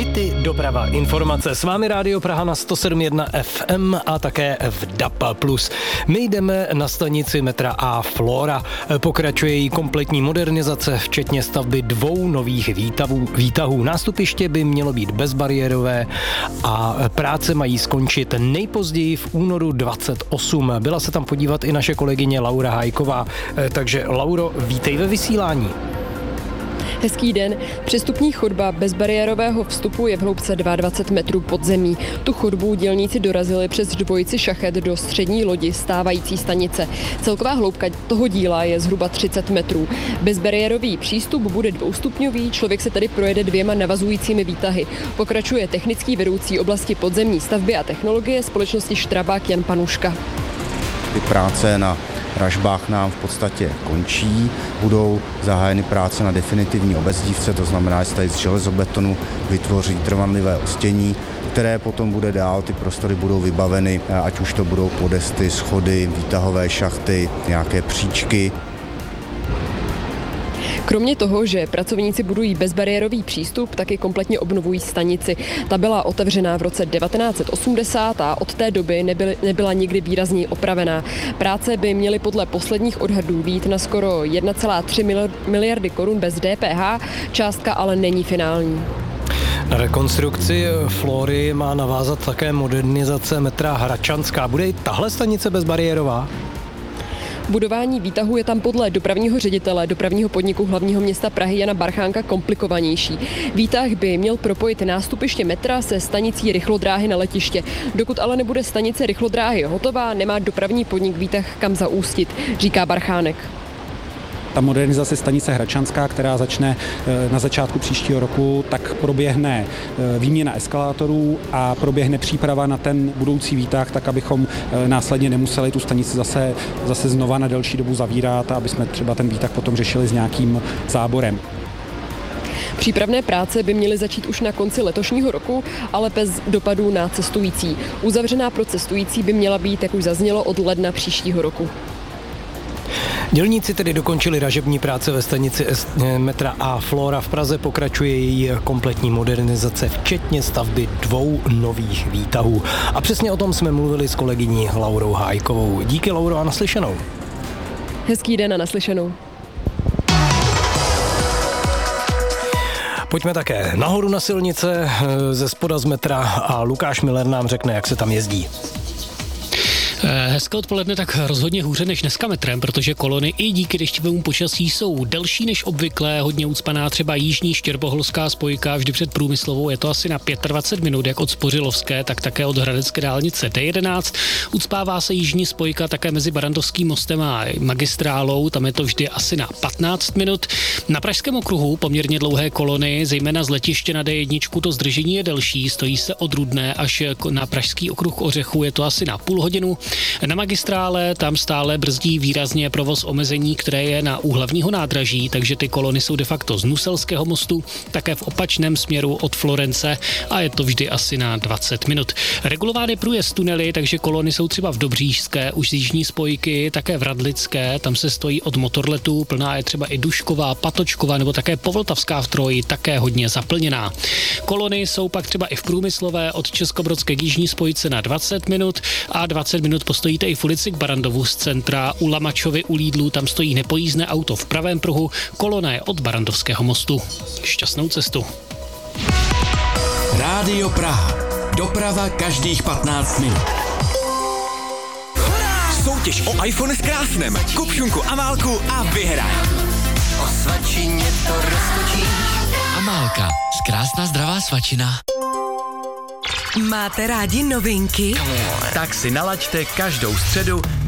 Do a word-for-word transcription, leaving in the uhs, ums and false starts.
Hity, doprava, informace. S vámi Rádio Praha na sto sedm jedna F M a také v D A B plus. My jdeme na stanici metra A Flora. Pokračuje její kompletní modernizace, včetně stavby dvou nových výtahů. výtahů. Nástupiště by mělo být bezbariérové a práce mají skončit nejpozději v únoru dvacet osm. Byla se tam podívat i naše kolegyně Laura Hájková. Takže Lauro, vítej ve vysílání. Hezký den. Přestupní chodba bezbariérového vstupu je v hloubce dvacet dva metrů pod zemí. Tu chodbu dělníci dorazili přes dvojici šachet do střední lodi stávající stanice. Celková hloubka toho díla je zhruba třicet metrů. Bezbariérový přístup bude dvoustupňový, člověk se tedy projede dvěma navazujícími výtahy. Pokračuje technický vedoucí oblasti podzemní stavby a technologie společnosti Štrabák Jan Panuška. Ty práce na ražbách nám v podstatě končí, budou zahájeny práce na definitivní obezdívce, to znamená, že tady z železobetonu vytvoří trvanlivé ostění, které potom bude dál, ty prostory budou vybaveny, ať už to budou podesty, schody, výtahové šachty, nějaké příčky. Kromě toho, že pracovníci budují bezbariérový přístup, taky kompletně obnovují stanici. Ta byla otevřená v roce devatenáct set osmdesát a od té doby nebyly, nebyla nikdy výrazněji opravená. Práce by měly podle posledních odhadů být na skoro jedna celá tři miliardy korun bez D P H, částka ale není finální. Na rekonstrukci Flory má navázat také modernizace metra Hradčanská. Bude i tahle stanice bezbariérová? Budování výtahu je tam podle dopravního ředitele dopravního podniku hlavního města Prahy Jana Barchánka komplikovanější. Výtah by měl propojit nástupiště metra se stanicí rychlodráhy na letiště. Dokud ale nebude stanice rychlodráhy hotová, nemá dopravní podnik výtah kam zaústit, říká Barchánek. Ta modernizace stanice Hradčanská, která začne na začátku příštího roku, tak proběhne výměna eskalátorů a proběhne příprava na ten budoucí výtah, tak abychom následně nemuseli tu stanici zase, zase znova na delší dobu zavírat a aby jsme třeba ten výtah potom řešili s nějakým záborem. Přípravné práce by měly začít už na konci letošního roku, ale bez dopadů na cestující. Uzavřená pro cestující by měla být, jak už zaznělo, od ledna příštího roku. Dělníci tedy dokončili ražební práce ve stanici metra A Flora v Praze, pokračuje její kompletní modernizace, včetně stavby dvou nových výtahů. A přesně o tom jsme mluvili s kolegyní Laurou Hájkovou. Díky, Lauro, a naslyšenou. Hezký den a naslyšenou. Pojďme také nahoru na silnice ze spoda z metra a Lukáš Miller nám řekne, jak se tam jezdí. Hezké odpoledne, tak rozhodně hůře než dneska metrem, protože kolony i díky deštivému počasí jsou delší než obvykle, hodně ucpaná třeba jižní štěrboholská spojka, vždy před Průmyslovou je to asi na dvacet pět minut, jak od Spořilovské, tak také od hradecké dálnice D jedenáct. Ucpává se jižní spojka také mezi Barandovským mostem a magistrálou, tam je to vždy asi na patnáct minut. Na Pražském okruhu poměrně dlouhé kolony, zejména z letiště na D jedna, to zdržení je delší, stojí se od Rudné až na Pražský okruh Ořechů, je to asi na půl hodinu. Na magistrále tam stále brzdí výrazně provoz omezení, které je na u hlavního nádraží, takže ty kolony jsou de facto z Nuselského mostu, také v opačném směru od Florence a je to vždy asi na dvacet minut. Regulován je průjezd tunely, takže kolony jsou třeba v Dobříšské, už z jižní spojky, také v Radlické, tam se stojí od Motorletu, plná je třeba i Dušková, Patočková nebo také Povltavská v Troji, také hodně zaplněná. Kolony jsou pak třeba i v Průmyslové od Českobrodské k jižní spojce na dvacet minut a dvacet minut postojíte i v ulici k Barandovu z centra, u Lamačovy, u Lídlu, tam stojí nepojízdné auto v pravém pruhu, kolona je od Barandovského mostu. Šťastnou cestu. Rádio Praha. Doprava každých patnáct minut. Soutěž o iPhone s krásnem. Kup šunku Amálku a vyhraj. O svačině to roztočíš. Amálka. Krásná zdravá svačina. Máte rádi novinky? Tak si nalaďte každou středu